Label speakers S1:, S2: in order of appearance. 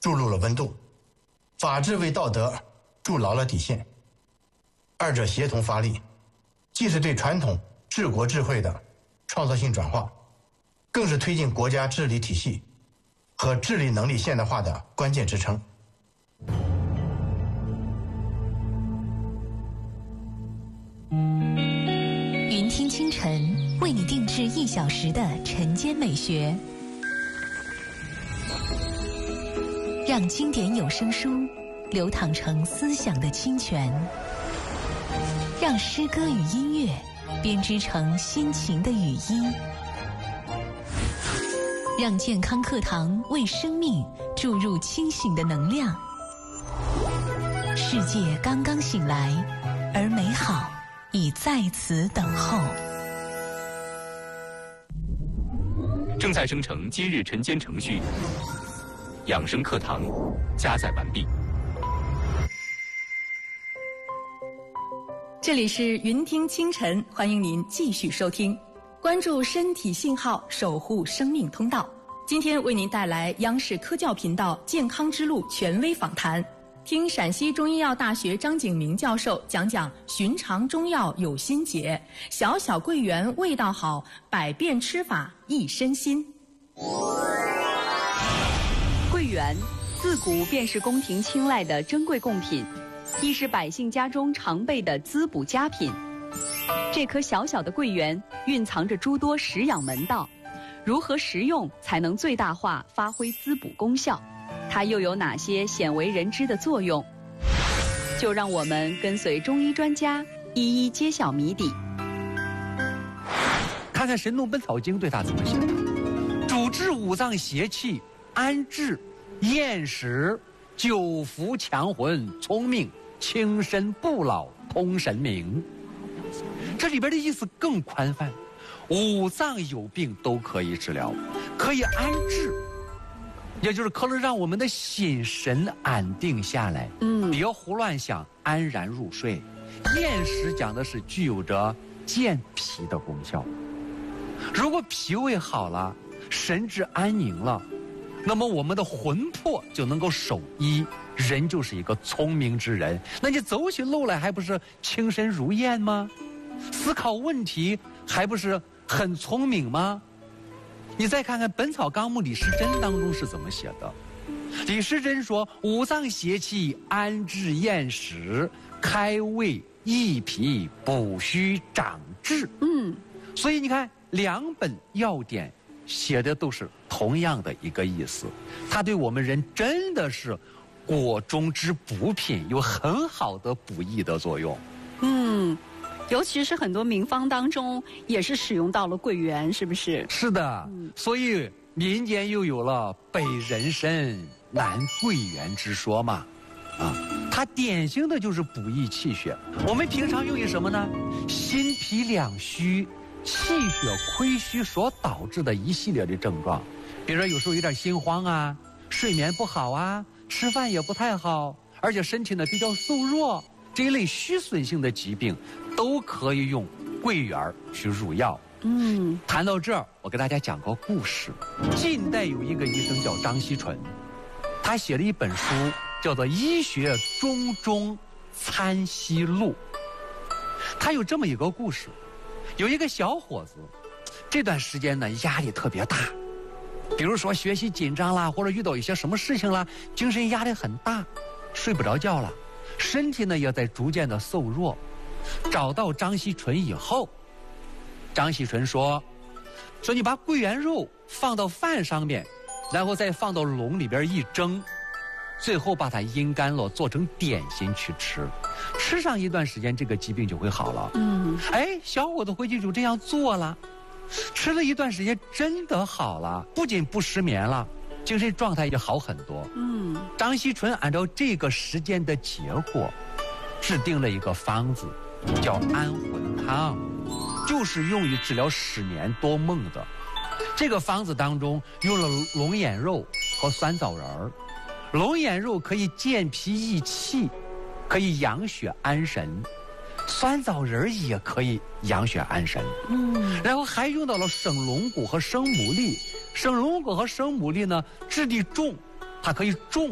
S1: 注入了温度，法治为道德筑牢了底线。二者协同发力，既是对传统治国智慧的创造性转化，更是推进国家治理体系和治理能力现代化的关键支撑。
S2: 云听清晨为你定制1小时的晨间美学，让经典有声书流淌成思想的清泉，让诗歌与音乐编织成心情的雨衣，让健康课堂为生命注入清醒的能量。世界刚刚醒来，而美好已在此等候。
S3: 正在生成今日晨间程序，养生课堂加载完毕。
S4: 这里是云听清晨，欢迎您继续收听，关注身体信号，守护生命通道。今天为您带来央视科教频道健康之路权威访谈，听陕西中医药大学张景明教授讲讲寻常中药有心结，小小桂圆味道好，百变吃法益身心。
S5: 桂圆自古便是宫廷青睐的珍贵贡品，亦是百姓家中常备的滋补佳品。这颗小小的桂圆蕴藏着诸多食养门道，如何食用才能最大化发挥滋补功效？它又有哪些鲜为人知的作用？就让我们跟随中医专家一一揭晓谜底。
S6: 看看《神农本草经》对它怎么写：主治五脏邪气，安志、厌食、久服、强魂、聪明、轻身不老、通神明。这里边的意思更宽泛，五脏有病都可以治疗，可以安志，也就是可能让我们的心神安定下来，别胡乱想，安然入睡。厌食讲的是具有着健脾的功效。如果脾胃好了，神志安宁了，那么我们的魂魄就能够守一，人就是一个聪明之人。那你走起路来还不是轻身如燕吗？思考问题还不是很聪明吗？你再看看《本草纲目》李时珍当中是怎么写的。李时珍说：五脏邪气，安志厌食，开胃益脾，补虚长志。所以你看两本要点写的都是同样的一个意思，它对我们人真的是果中之补品，有很好的补益的作用。
S5: 尤其是很多名方当中也是使用到了桂圆，是不是？
S6: 是的，所以民间又有了北人参南桂圆之说嘛。它典型的就是补益气血。我们平常用于什么呢？心脾两虚、气血亏虚所导致的一系列的症状，比如说有时候有点心慌啊，睡眠不好啊，吃饭也不太好，而且身体呢比较瘦弱，这一类虚损性的疾病都可以用桂圆去入药。谈到这儿，我给大家讲个故事。近代有一个医生叫张锡纯，他写了一本书叫做《医学中中参析录》。他有这么一个故事，有一个小伙子，这段时间呢压力特别大，比如说学习紧张啦，或者遇到一些什么事情啦，精神压力很大，睡不着觉了，身体呢也在逐渐的瘦弱。找到张锡纯以后，张锡纯说你把桂圆肉放到饭上面，然后再放到笼里边一蒸，最后把它阴干了，做成点心去吃，吃上一段时间，这个疾病就会好了。小伙子回去就这样做了，吃了一段时间真的好了，不仅不失眠了，精神状态也好很多。张锡纯按照这个实践的结果，制定了一个方子，叫安魂汤，就是用于治疗失眠多梦的。这个方子当中用了龙眼肉和酸枣仁儿。龙眼肉可以健脾益气，可以养血安神，酸枣仁也可以养血安神。然后还用到了生龙骨和生牡蛎。生龙骨和生牡蛎呢，质地重，它可以重